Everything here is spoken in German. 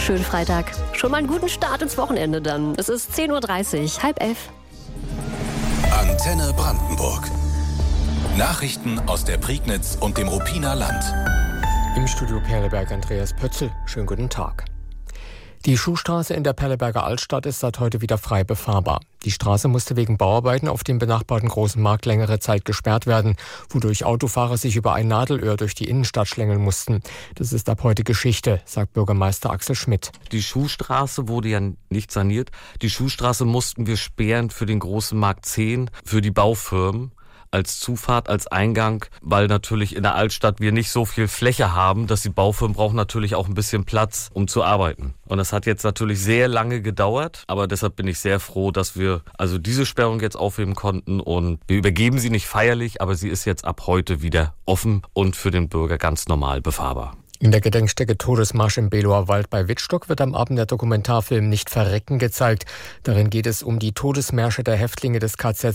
Schönen Freitag. Schon mal einen guten Start ins Wochenende dann. Es ist 10.30 Uhr, 10:30. Antenne Brandenburg. Nachrichten aus der Prignitz und dem Ruppiner Land. Im Studio Perleberg Andreas Pötzl. Schönen guten Tag. Die Schuhstraße in der Perleberger Altstadt ist seit heute wieder frei befahrbar. Die Straße musste wegen Bauarbeiten auf dem benachbarten Großen Markt längere Zeit gesperrt werden, wodurch Autofahrer sich über ein Nadelöhr durch die Innenstadt schlängeln mussten. Das ist ab heute Geschichte, sagt Bürgermeister Axel Schmidt. Die Schuhstraße wurde ja nicht saniert. Die Schuhstraße mussten wir sperren für den Großen Markt 10, für die Baufirmen. Als Zufahrt, als Eingang, weil natürlich in der Altstadt wir nicht so viel Fläche haben, dass die Baufirmen brauchen natürlich auch ein bisschen Platz, um zu arbeiten. Und das hat jetzt natürlich sehr lange gedauert, aber deshalb bin ich sehr froh, dass wir also diese Sperrung jetzt aufheben konnten und wir übergeben sie nicht feierlich, aber sie ist jetzt ab heute wieder offen und für den Bürger ganz normal befahrbar. In der Gedenkstätte Todesmarsch im Belower Wald bei Wittstock wird am Abend der Dokumentarfilm Nicht verrecken gezeigt. Darin geht es um die Todesmärsche der Häftlinge des KZ